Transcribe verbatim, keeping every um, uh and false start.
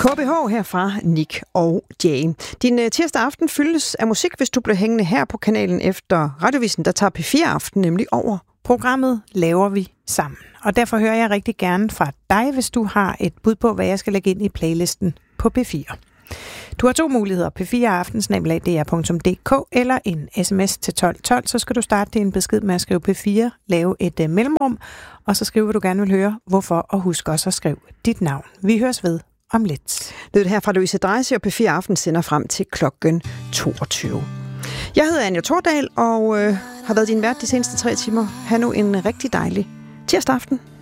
K B H her fra Nick og Jay. Din uh, tirsdag aften fyldes af musik, hvis du bliver hængende her på kanalen efter Radiovisen, der tager P fire Aften nemlig over. Programmet laver vi sammen, og derfor hører jeg rigtig gerne fra dig, hvis du har et bud på, hvad jeg skal lægge ind i playlisten på P fire. Du har to muligheder, P fire aften snabel-a d r punktum d k eller en sms til tolv tolv, så skal du starte din besked med at skrive P fire, lave et uh, mellemrum, og så skrive, hvad du gerne vil høre, hvorfor, og husk også at skrive dit navn. Vi høres ved om lidt. Det her fra Louise Dreisig, og P fire Aften sender frem til klokken toogtyve. Jeg hedder Anja Thordal og øh, har været din vært de seneste tre timer. Ha' nu en rigtig dejlig tirsdag aften.